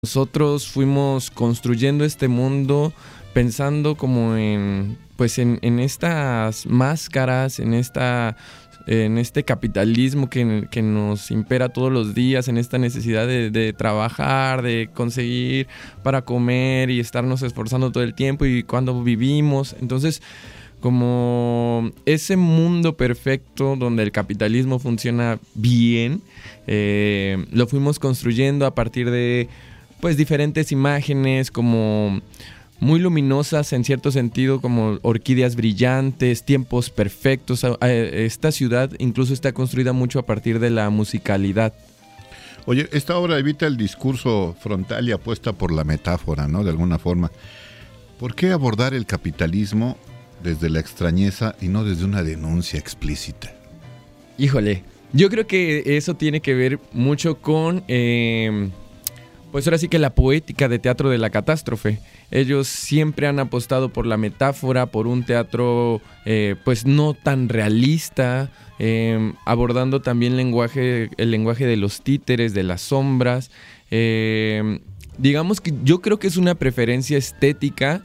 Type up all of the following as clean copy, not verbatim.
Nosotros fuimos construyendo este mundo pensando como en estas máscaras, en este capitalismo que nos impera todos los días, en esta necesidad de trabajar, de conseguir para comer y estarnos esforzando todo el tiempo y cuando vivimos. Entonces, como ese mundo perfecto donde el capitalismo funciona bien, lo fuimos construyendo a partir de pues diferentes imágenes como muy luminosas en cierto sentido, como orquídeas brillantes, tiempos perfectos. Esta ciudad incluso está construida mucho a partir de la musicalidad. Oye, esta obra evita el discurso frontal y apuesta por la metáfora, ¿no? De alguna forma. ¿Por qué abordar el capitalismo desde la extrañeza y no desde una denuncia explícita? Híjole, yo creo que eso tiene que ver mucho con pues ahora sí que la poética de Teatro de la Catástrofe. Ellos siempre han apostado por la metáfora, por un teatro pues no tan realista, abordando también el lenguaje de los títeres, de las sombras. Digamos que yo creo que es una preferencia estética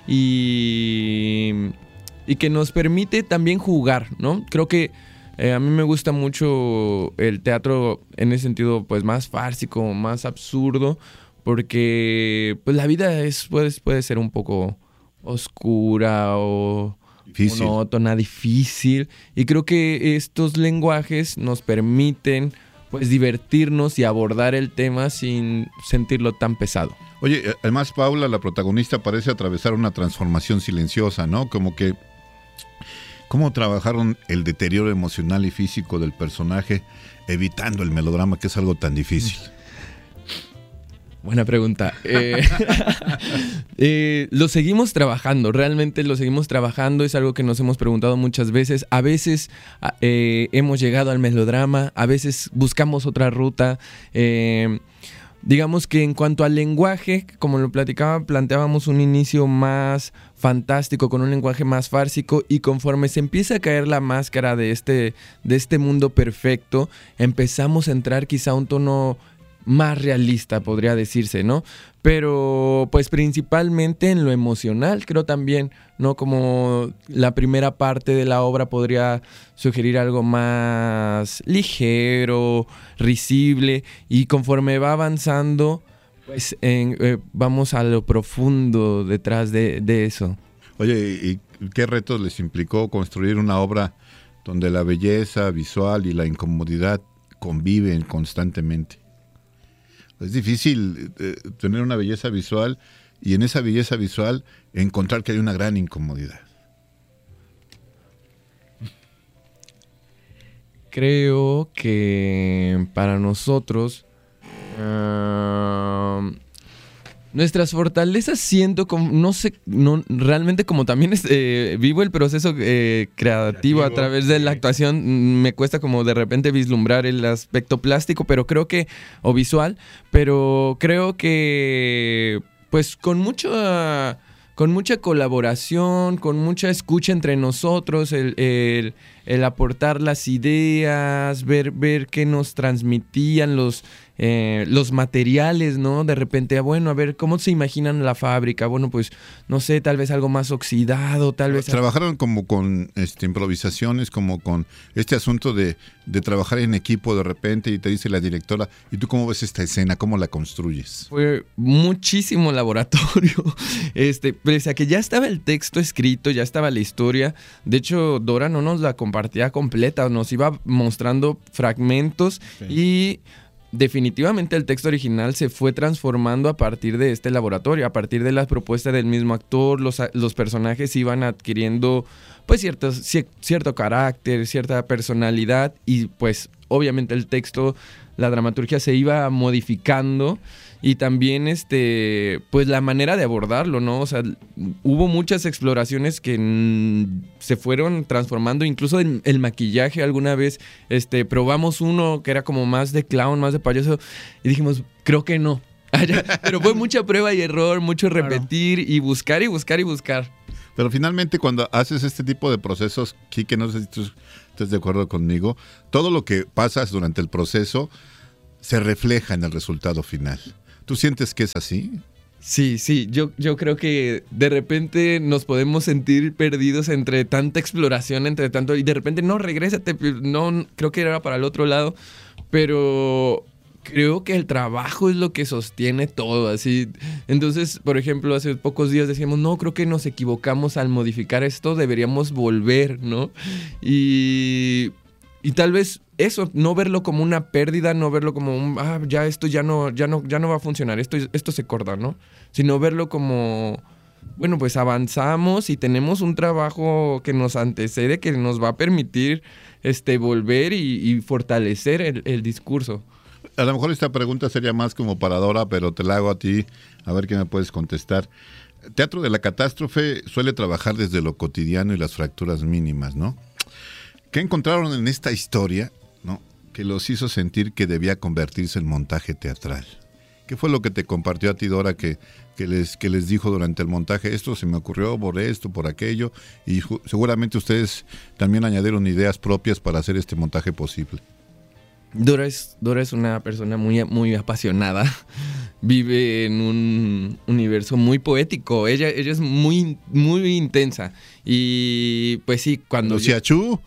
y que nos permite también jugar, ¿no? Creo que a mí me gusta mucho el teatro en ese sentido pues más fársico, más absurdo, porque pues la vida puede ser un poco oscura o monótona, difícil, y creo que estos lenguajes nos permiten pues divertirnos y abordar el tema sin sentirlo tan pesado. Oye, además Paula, la protagonista, parece atravesar una transformación silenciosa, ¿no? Como que ¿cómo trabajaron el deterioro emocional y físico del personaje evitando el melodrama, que es algo tan difícil? Buena pregunta. Lo seguimos trabajando, realmente lo seguimos trabajando, es algo que nos hemos preguntado muchas veces. A veces hemos llegado al melodrama, a veces buscamos otra ruta. Digamos que en cuanto al lenguaje, como lo platicaba, planteábamos un inicio más fantástico, con un lenguaje más fársico, y conforme se empieza a caer la máscara de este mundo perfecto, empezamos a entrar quizá a un tono más realista, podría decirse, ¿no? Pero pues principalmente en lo emocional, creo también, ¿no? Como la primera parte de la obra podría sugerir algo más ligero, risible, y conforme va avanzando, pues vamos a lo profundo detrás de eso. Oye, ¿y qué retos les implicó construir una obra donde la belleza visual y la incomodidad conviven constantemente? Es difícil tener una belleza visual y en esa belleza visual encontrar que hay una gran incomodidad. Creo que para nosotros nuestras fortalezas, siento como, no sé, no, realmente como también vivo el proceso creativo a través de la actuación, me cuesta como de repente vislumbrar el aspecto plástico, pero creo que, o visual, pero creo que pues con mucha colaboración, con mucha escucha entre nosotros, el aportar las ideas, ver qué nos transmitían los materiales, ¿no? De repente, bueno, a ver, ¿cómo se imaginan la fábrica? Bueno, pues, no sé, tal vez algo más oxidado, tal vez... Trabajaron como con improvisaciones, como con este asunto de trabajar en equipo de repente, y te dice la directora, ¿y tú cómo ves esta escena? ¿Cómo la construyes? Fue muchísimo laboratorio, pese a que ya estaba el texto escrito, ya estaba la historia. De hecho, Dora no nos la compartía completa, nos iba mostrando fragmentos, okay. Y definitivamente el texto original se fue transformando a partir de este laboratorio, a partir de las propuestas del mismo actor. Los personajes iban adquiriendo pues cierto carácter, cierta personalidad, y pues obviamente el texto, la dramaturgia se iba modificando, y también pues la manera de abordarlo, ¿no? O sea, hubo muchas exploraciones que se fueron transformando, incluso en el maquillaje. Alguna vez probamos uno que era como más de clown, más de payaso, y dijimos, creo que no. Pero fue mucha prueba y error, mucho repetir, claro, y buscar y buscar y buscar. Pero finalmente, cuando haces este tipo de procesos, Quique, no sé si tú estás de acuerdo conmigo, todo lo que pasas durante el proceso se refleja en el resultado final. ¿Tú sientes que es así? Sí, yo creo que de repente nos podemos sentir perdidos entre tanta exploración, entre tanto, y de repente, no, regrésate, no, creo que era para el otro lado, pero creo que el trabajo es lo que sostiene todo, así. Entonces, por ejemplo, hace pocos días decíamos, no, creo que nos equivocamos al modificar esto, deberíamos volver, ¿no? Y tal vez eso, no verlo como una pérdida, no verlo como ya esto ya no va a funcionar, esto se corta, ¿no? Sino verlo como, bueno, pues avanzamos y tenemos un trabajo que nos antecede, que nos va a permitir volver y fortalecer el discurso. A lo mejor esta pregunta sería más como para Dora, pero te la hago a ti, a ver qué me puedes contestar. Teatro de la Catástrofe suele trabajar desde lo cotidiano y las fracturas mínimas, ¿no? ¿Qué encontraron en esta historia, ¿no?, que los hizo sentir que debía convertirse en montaje teatral? ¿Qué fue lo que te compartió a ti, Dora, que les dijo durante el montaje? Esto se me ocurrió por esto, por aquello, y seguramente ustedes también añadieron ideas propias para hacer este montaje posible. Dora es una persona muy, muy apasionada. Vive en un universo muy poético. Ella es muy, muy intensa. Y pues sí, cuando... ¿Siachú?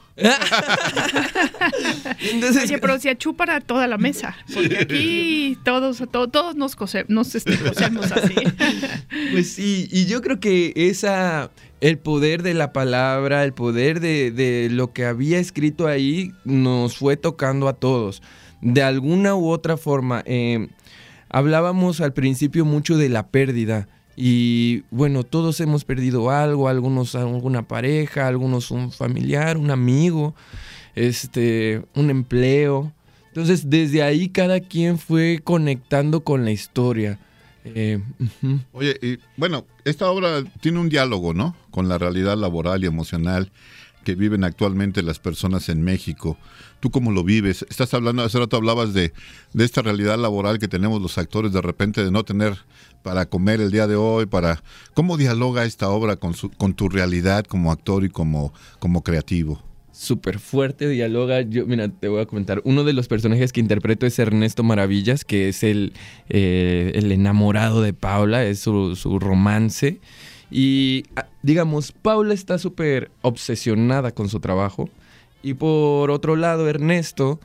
Entonces, oye, pero Siachú para toda la mesa. Porque aquí todos nos cosemos así. Pues sí, y yo creo que el poder de la palabra, el poder de lo que había escrito ahí, nos fue tocando a todos. De alguna u otra forma, hablábamos al principio mucho de la pérdida. Y bueno, todos hemos perdido algo, algunos alguna pareja, algunos un familiar, un amigo, un empleo. Entonces, desde ahí cada quien fue conectando con la historia. Oye, y bueno, esta obra tiene un diálogo, ¿no?, con la realidad laboral y emocional que viven actualmente las personas en México. ¿Tú cómo lo vives? Estás hablando, hace rato hablabas de esta realidad laboral que tenemos los actores de repente, de no tener para comer el día de hoy, ¿cómo dialoga esta obra con tu realidad como actor y como creativo? Súper fuerte dialoga. Mira, te voy a comentar. Uno de los personajes que interpreto es Ernesto Maravillas, que es el enamorado de Paula, es su romance. Y digamos, Paula está súper obsesionada con su trabajo. Y por otro lado, Ernesto,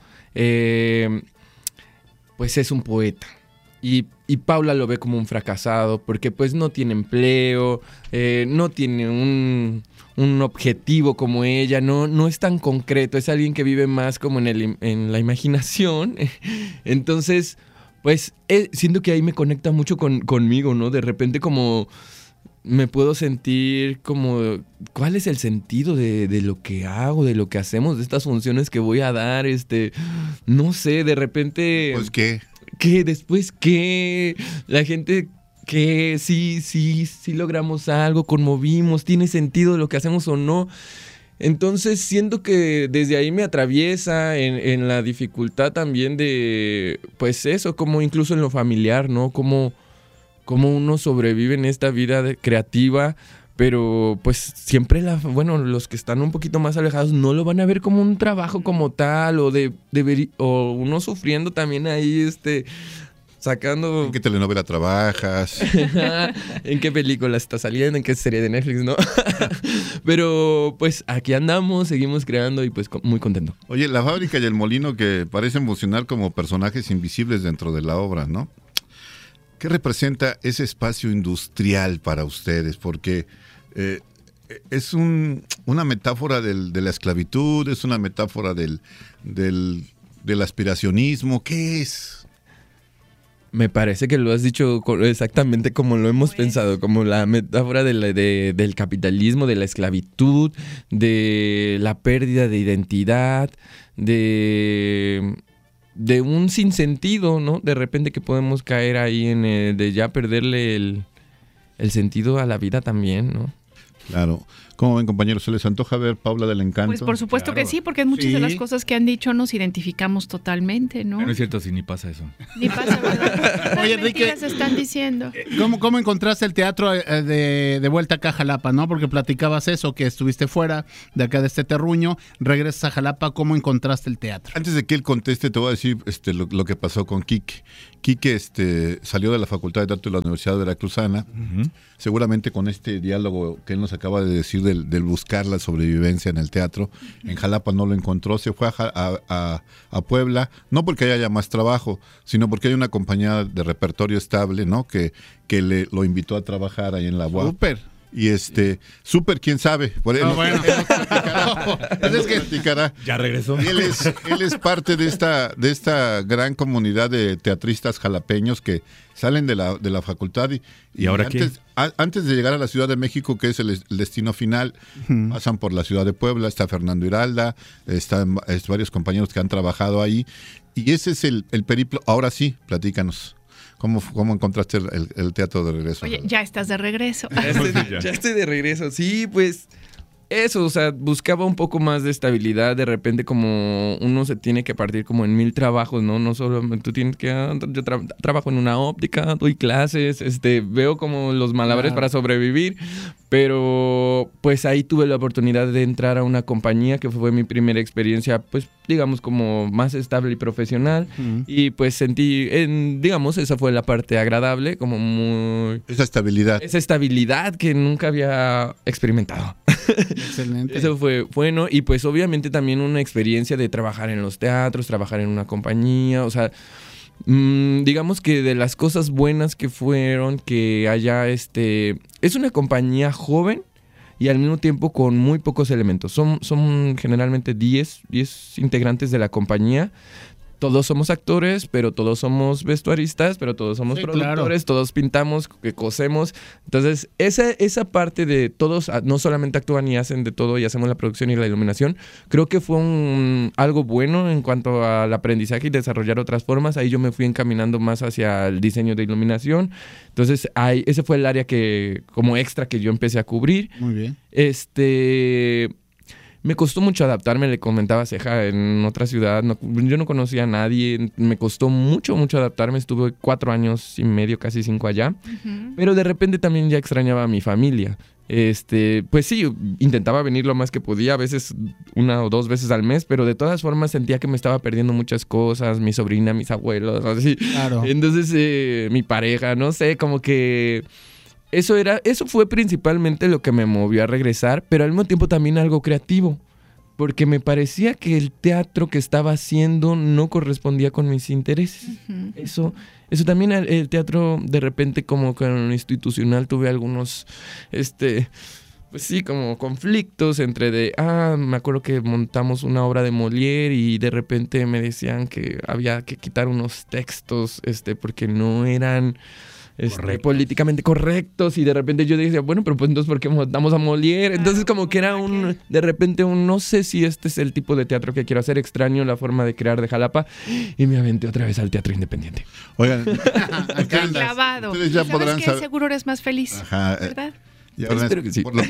pues es un poeta. Y Paula lo ve como un fracasado porque pues no tiene empleo, no tiene un objetivo como ella, no es tan concreto, es alguien que vive más como en la imaginación. Entonces, pues siento que ahí me conecta mucho conmigo, ¿no? De repente como me puedo sentir como, ¿cuál es el sentido de lo que hago, de lo que hacemos, de estas funciones que voy a dar? No sé, de repente... Pues, ¿qué? ¿Qué? ¿Después qué? La gente... que sí logramos algo, conmovimos, tiene sentido lo que hacemos o no. Entonces siento que desde ahí me atraviesa en la dificultad también de, pues eso, como incluso en lo familiar, ¿no? Como uno sobrevive en esta vida creativa, pero pues siempre los que están un poquito más alejados no lo van a ver como un trabajo como tal, o uno sufriendo también ahí sacando... ¿En qué telenovela trabajas? ¿En qué película está saliendo? ¿En qué serie de Netflix, no? Pero pues aquí andamos, seguimos creando y pues muy contento. Oye, la fábrica y el molino, que parecen funcionar como personajes invisibles dentro de la obra, ¿no? ¿Qué representa ese espacio industrial para ustedes? Porque es una metáfora de la esclavitud, es una metáfora del aspiracionismo. ¿Qué es? Me parece que lo has dicho exactamente como lo hemos pensado, como la metáfora del capitalismo, de la esclavitud, de la pérdida de identidad, de un sinsentido, ¿no? De repente que podemos caer ahí de ya perderle el sentido a la vida también, ¿no? Claro. ¿Cómo ven, compañeros? ¿Se les antoja ver Paula del Encanto? Pues por supuesto que sí, porque muchas de las cosas que han dicho nos identificamos totalmente, ¿no? No es cierto, si ni pasa eso. Ni pasa, ¿verdad? Oye, Enrique, se están diciendo. ¿Cómo encontraste el teatro de vuelta acá a Jalapa, no? Porque platicabas eso, que estuviste fuera de acá de este terruño, regresas a Jalapa, ¿cómo encontraste el teatro? Antes de que él conteste, te voy a decir lo que pasó con Quique. Quique salió de la Facultad de Teatro de la Universidad Veracruzana, seguramente con este diálogo que él nos acaba de decir del buscar la sobrevivencia en el teatro. En Jalapa no lo encontró, se fue a Puebla, no porque haya más trabajo, sino porque hay una compañía de repertorio estable, ¿no? Que lo invitó a trabajar ahí en la UAP. Súper. Y súper, quién sabe. Por él, bueno. platicará. Ya regresó. Él es parte de esta gran comunidad de teatristas jalapeños que salen de la facultad ¿Y ahora antes de llegar a la Ciudad de México, que es el destino final, pasan por la ciudad de Puebla, está Fernando Hiralda, están varios compañeros que han trabajado ahí, y ese es el periplo. Ahora sí, platícanos. ¿Cómo encontraste el teatro de regreso? Oye, ya estás de regreso. Ya estoy de regreso. Sí, pues eso, o sea, buscaba un poco más de estabilidad. De repente, como uno se tiene que partir como en 1000 trabajos, ¿no? No solo tú tienes que... Yo trabajo en una óptica, doy clases, veo como los malabares para sobrevivir. Pero pues ahí tuve la oportunidad de entrar a una compañía que fue mi primera experiencia, pues digamos como más estable y profesional. Y pues sentí, digamos, esa fue la parte agradable, como muy... Esa estabilidad que nunca había experimentado. Excelente. Eso fue bueno, y pues obviamente también una experiencia de trabajar en los teatros, trabajar en una compañía, o sea... digamos que de las cosas buenas que fueron que allá es una compañía joven y al mismo tiempo con muy pocos elementos. Son generalmente 10 integrantes de la compañía. Todos somos actores, pero todos somos vestuaristas, pero todos somos productores, claro. Todos pintamos, cosemos. Entonces, esa parte de todos no solamente actúan y hacen de todo y hacemos la producción y la iluminación, creo que fue algo bueno en cuanto al aprendizaje y desarrollar otras formas. Ahí yo me fui encaminando más hacia el diseño de iluminación. Entonces, ese fue el área que como extra que yo empecé a cubrir. Muy bien. Me costó mucho adaptarme, le comentaba a Ceja, en otra ciudad. Yo no conocía a nadie, me costó mucho adaptarme. Estuve 4 años y medio, casi 5 allá. Pero de repente también ya extrañaba a mi familia. Pues sí, intentaba venir lo más que podía, a veces 1 o 2 veces al mes, pero de todas formas sentía que me estaba perdiendo muchas cosas, mi sobrina, mis abuelos, así. Claro. Entonces, mi pareja, no sé, como que... Eso fue principalmente lo que me movió a regresar, pero al mismo tiempo también algo creativo, porque me parecía que el teatro que estaba haciendo no correspondía con mis intereses. Eso también, el teatro de repente como con institucional tuve algunos, pues sí, como conflictos entre me acuerdo que montamos una obra de Molière y de repente me decían que había que quitar unos textos, porque no eran... políticamente correctos, y de repente yo decía, bueno, pero pues entonces ¿por qué montamos a Molière? Entonces como que era de repente no sé si este es el tipo de teatro que quiero hacer. Extraño la forma de crear de Jalapa y me aventé otra vez al teatro independiente. Oigan, clavado. Ustedes ya podrán saber. Seguro eres más feliz, ¿verdad? Y ahora, espero que sí. Por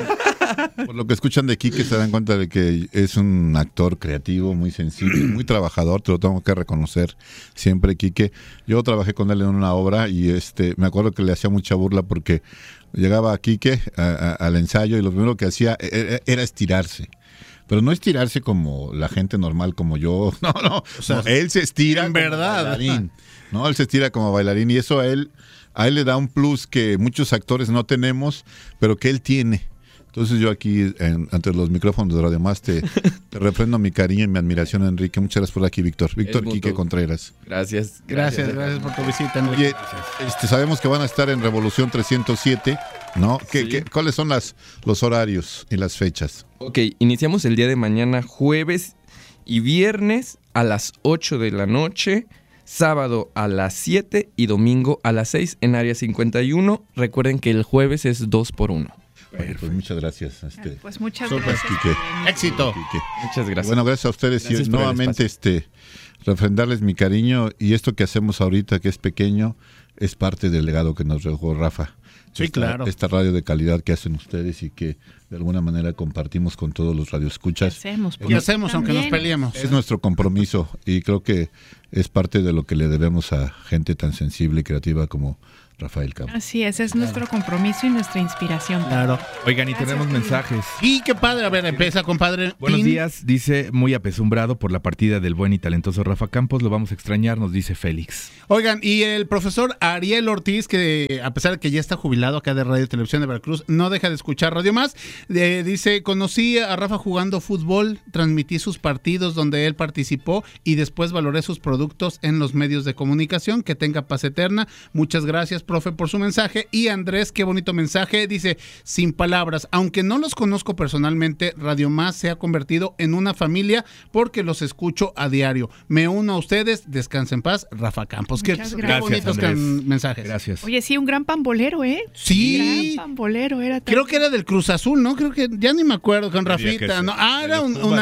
lo que escuchan de Quique, se dan cuenta de que es un actor creativo, muy sensible, muy trabajador. Te lo tengo que reconocer siempre, Quique. Yo trabajé con él en una obra y me acuerdo que le hacía mucha burla porque llegaba a Quique al ensayo y lo primero que hacía era estirarse. Pero no estirarse como la gente normal, como yo. No. O sea, él se estira en verdad. Bailarín, ¿no? Él se estira como bailarín y eso a él le da un plus que muchos actores no tenemos, pero que él tiene. Entonces yo aquí, ante los micrófonos de Radio Más, te refrendo mi cariño y mi admiración, Enrique. Muchas gracias por aquí, Víctor. Víctor Quique Contreras. Gracias por tu visita, Enrique. Oye, sabemos que van a estar en Revolución 307, ¿no? Sí. ¿Cuáles son los horarios y las fechas? Ok, iniciamos el día de mañana, jueves y viernes a las 8 de la noche. Sábado a las 7 y domingo a las 6 en área 51. Recuerden que el jueves es 2x1. Bueno, pues muchas gracias. Pues muchas gracias, Quique. Éxito. Quique. Muchas gracias. Bueno, gracias a ustedes. Gracias y nuevamente refrendarles mi cariño, y esto que hacemos ahorita, que es pequeño, es parte del legado que nos dejó Rafa. Sí, claro. esta radio de calidad que hacen ustedes y que de alguna manera compartimos con todos los radioescuchas. Y hacemos aunque nos peleemos. Es nuestro compromiso y creo que es parte de lo que le debemos a gente tan sensible y creativa como Rafael Campos. Así es nuestro compromiso y nuestra inspiración. Claro. Oigan, y tenemos mensajes. Y qué padre, a ver, empieza, compadre. Buenos días, dice, muy apesumbrado por la partida del buen y talentoso Rafa Campos, lo vamos a extrañar, nos dice Félix. Oigan, y el profesor Ariel Ortiz, que a pesar de que ya está jubilado acá de Radio y Televisión de Veracruz, no deja de escuchar Radio Más, dice, conocí a Rafa jugando fútbol, transmití sus partidos donde él participó y después valoré sus productos en los medios de comunicación, que tenga paz eterna. Muchas gracias, profe, por su mensaje. Y Andrés, qué bonito mensaje, dice, sin palabras, aunque no los conozco personalmente, Radio Más se ha convertido en una familia porque los escucho a diario. Me uno a ustedes, descansa en paz, Rafa Campos. Qué bonitos mensajes. Gracias. Oye, sí, un gran pambolero, ¿eh? Sí. Gran pambolero era. Creo que era del Cruz Azul, ¿no? Creo que, ya ni me acuerdo, con Rafita, ¿no? Era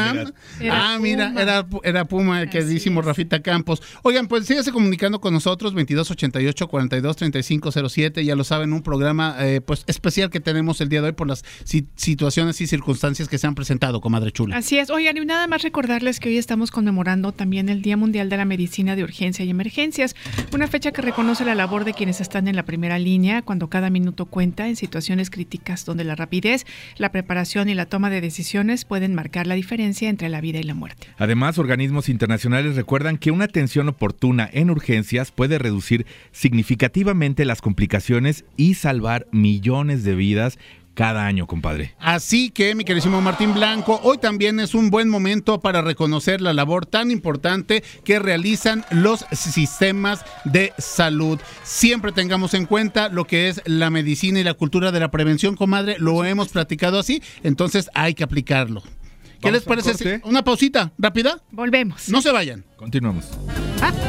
era Puma, el queridísimo Rafita Campos. Oigan, pues síganse comunicando con nosotros, 2288-423507, ya lo saben, un programa pues especial que tenemos el día de hoy por las situaciones y circunstancias que se han presentado, comadre chula. Así es. Oigan, y nada más recordarles que hoy estamos conmemorando también el Día Mundial de la Medicina de Urgencia y Emergencias, una fecha que reconoce la labor de quienes están en la primera línea cuando cada minuto cuenta en situaciones críticas donde la rapidez, la preparación y la toma de decisiones pueden marcar la diferencia entre la vida y la muerte. Además, organismos internacionales recuerdan que una atención oportuna en urgencias puede reducir significativamente las complicaciones y salvar millones de vidas cada año, compadre. Así que, mi queridísimo Martín Blanco, hoy también es un buen momento para reconocer la labor tan importante que realizan los sistemas de salud. Siempre tengamos en cuenta lo que es la medicina y la cultura de la prevención, comadre. Lo hemos platicado así, entonces hay que aplicarlo. ¿Qué les parece? ¿Una pausita rápida? Volvemos. No se vayan. Continuamos.